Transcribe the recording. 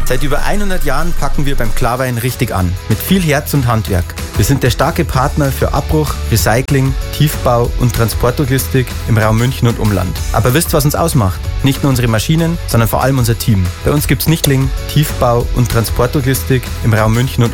Seit über 100 Jahren packen wir beim Klarwein richtig an. Mit viel Herz und Handwerk. Wir sind der starke Partner für Abbruch, Recycling, Tiefbau und Transportlogistik im Raum München und Umland. Aber wisst, was uns ausmacht? Nicht nur unsere Maschinen, sondern vor allem unser Team. Bei uns gibt's Nichtling, Tiefbau und Transportlogistik im Raum München und